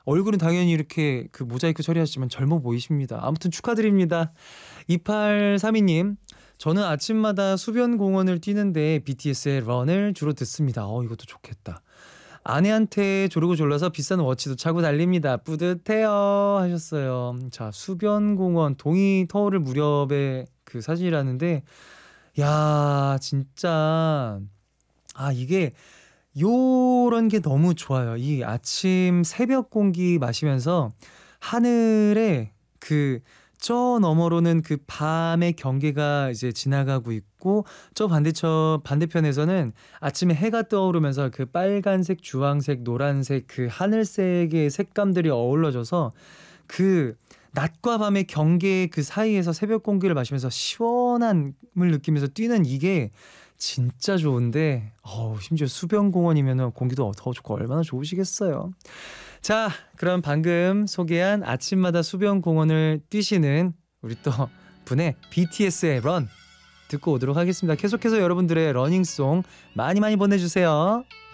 얼굴은 당연히 이렇게 그 모자이크 처리하시지만 젊어 보이십니다. 아무튼 축하드립니다. 2832님, 저는 아침마다 수변공원을 뛰는데 BTS의 런을 주로 듣습니다. 이것도 좋겠다. 아내한테 조르고 졸라서 비싼 워치도 차고 달립니다. 뿌듯해요 하셨어요. 자, 수변공원 동이 터오를 무렵의 그 사진이라는데, 야 진짜 이게 요런 게 너무 좋아요. 이 아침 새벽 공기 마시면서 하늘에 그 저 너머로는 그 밤의 경계가 이제 지나가고 있고, 저 반대편에서는 아침에 해가 떠오르면서 그 빨간색, 주황색, 노란색 그 하늘색의 색감들이 어우러져서 그 낮과 밤의 경계 그 사이에서 새벽 공기를 마시면서 시원함을 느끼면서 뛰는 이게 진짜 좋은데, 심지어 수변공원이면 공기도 더 좋고 얼마나 좋으시겠어요. 자, 그럼 방금 소개한 아침마다 수변공원을 뛰시는 우리 또 분의 BTS의 런 듣고 오도록 하겠습니다. 계속해서 여러분들의 러닝송 많이 많이 보내주세요.